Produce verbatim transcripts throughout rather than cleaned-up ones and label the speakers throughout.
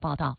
Speaker 1: 报道。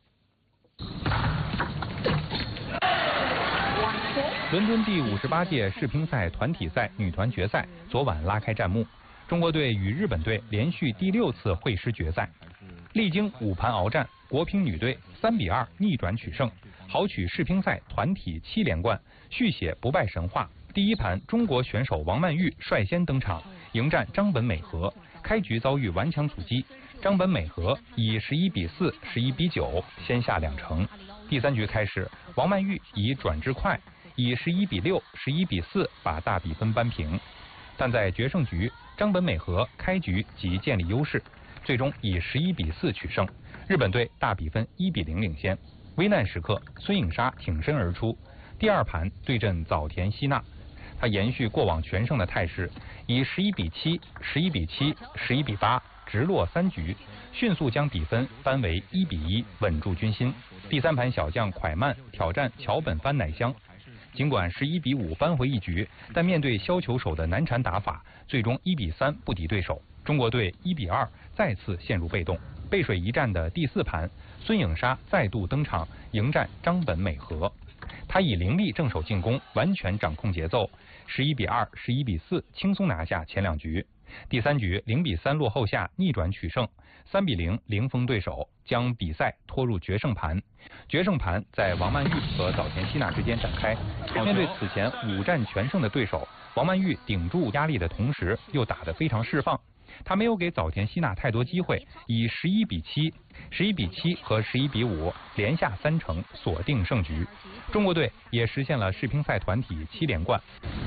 Speaker 2: 伦敦第五十八届世乒赛团体赛女团决赛昨晚拉开战幕，中国队与日本队连续第六次会师决赛，历经五盘鏖战，国乒女队三比二逆转取胜，豪取世乒赛团体七连冠，续写不败神话。第一盘，中国选手王曼玉率先登场，迎战张本美和，开局遭遇顽强阻击，张本美和以十一比四、十一比九先下两城。第三局开始，王曼玉以转制快，以十一比六、十一比四把大比分扳平。但在决胜局，张本美和开局即建立优势，最终以十一比四取胜，日本队大比分一比零领先。危难时刻，孙颖莎挺身而出，第二盘对阵早田希娜，她延续过往全胜的态势，以十一比七、十一比七、十一比八直落三局，迅速将比分扳为一比一，稳住军心。第三盘小将蒯曼挑战桥本帆乃香，尽管十一比五扳回一局，但面对削球手的难缠打法，最终一比三不敌对手。中国队一比二再次陷入被动。背水一战的第四盘，孙颖莎再度登场迎战张本美和，她以凌厉正手进攻，完全掌控节奏，十一比二、十一比四轻松拿下前两局。第三局零比三落后下逆转取胜，三比零零封对手，将比赛拖入决胜盘。决胜盘在王曼玉和早田希娜之间展开。面对此前五战全胜的对手，王曼玉顶住压力的同时又打得非常释放，她没有给早田希娜太多机会，以十一比七、十一比七和十一比五连下三城锁定胜局。中国队也实现了世乒赛团体七连冠。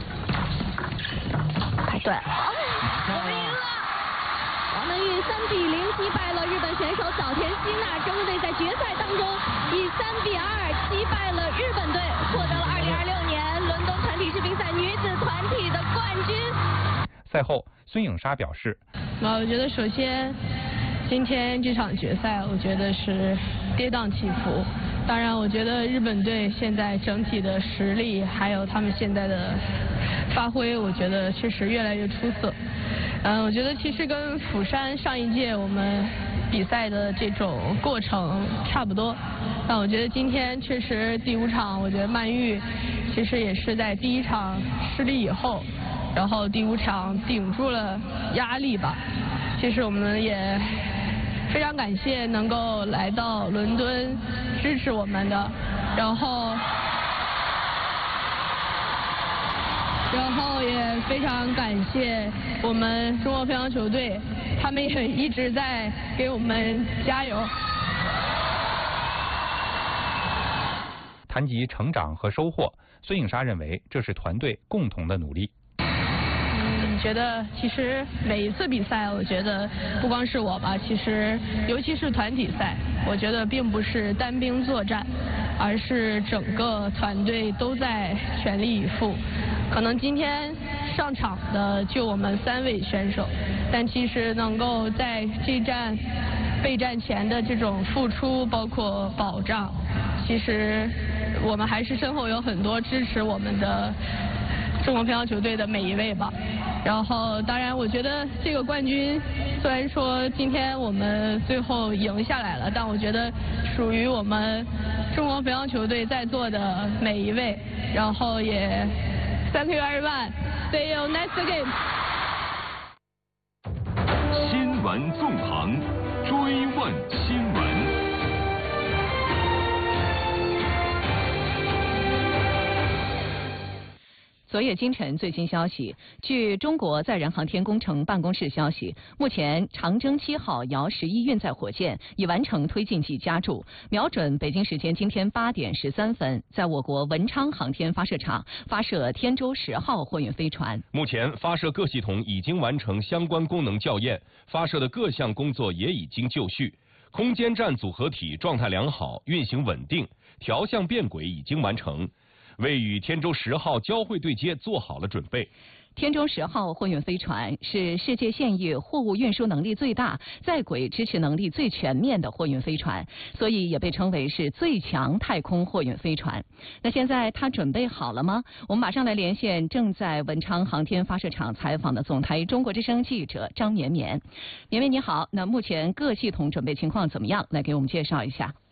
Speaker 1: 对，我们赢了！王曼玉三比零击败了日本选手早田希娜，中国队在决赛当中以三比二击败了日本队，获得了二零二六年伦敦团体世乒赛女子团体的冠军。
Speaker 2: 赛后，孙颖莎表示：“
Speaker 3: 啊，我觉得首先今天这场决赛，我觉得是跌宕起伏。当然，我觉得日本队现在整体的实力，还有他们现在的发挥，我觉得确实越来越出色。嗯，我觉得其实跟釜山上一届我们比赛的这种过程差不多。但我觉得今天确实第五场，我觉得曼玉其实也是在第一场失利以后，然后第五场顶住了压力吧。其实我们也非常感谢能够来到伦敦支持我们的，然后然后也非常感谢我们中国乒乓球队，他们也一直在给我们加油。
Speaker 2: 谈及成长和收获，孙颖莎认为这是团队共同的努力。
Speaker 3: 嗯，觉得其实每一次比赛，我觉得不光是我吧，其实尤其是团体赛，我觉得并不是单兵作战，而是整个团队都在全力以赴。可能今天上场的就我们三位选手，但其实能够在这站备战前的这种付出，包括保障，其实我们还是身后有很多支持我们的中国乒乓球队的每一位吧。然后当然我觉得这个冠军虽然说今天我们最后赢下来了，但我觉得属于我们中国乒乓球队在座的每一位。然后也 Thank you everyone. See you next game.
Speaker 4: 新闻纵横，追问新闻。
Speaker 1: 昨夜今晨最新消息，据中国载人航天工程办公室消息，目前长征七号遥十一运载火箭已完成推进剂加注，瞄准北京时间今天八点十三分，在我国文昌航天发射场发射天舟十号货运飞船。
Speaker 5: 目前发射各系统已经完成相关功能校验，发射的各项工作也已经就绪。空间站组合体状态良好，运行稳定，调向变轨已经完成。为与天舟十号交会对接做好了准备。
Speaker 1: 天舟十号货运飞船是世界现役货物运输能力最大、在轨支持能力最全面的货运飞船，所以也被称为是最强太空货运飞船。那现在它准备好了吗？我们马上来连线正在文昌航天发射场采访的总台中国之声记者张绵绵。绵绵你好，那目前各系统准备情况怎么样？来给我们介绍一下。